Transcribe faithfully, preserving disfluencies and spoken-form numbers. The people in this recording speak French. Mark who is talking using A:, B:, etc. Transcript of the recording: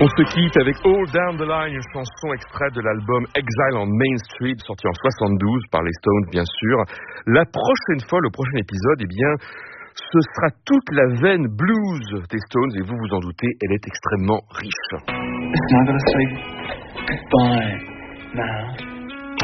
A: On se quitte avec All Down the Line, une chanson extraite de l'album Exile on Main Street, sorti en soixante-douze par les Stones, bien sûr. La prochaine fois, le prochain épisode, eh bien, ce sera toute la veine blues des Stones, et vous vous en doutez, elle est extrêmement riche.
B: Listen, I'm gonna say goodbye now.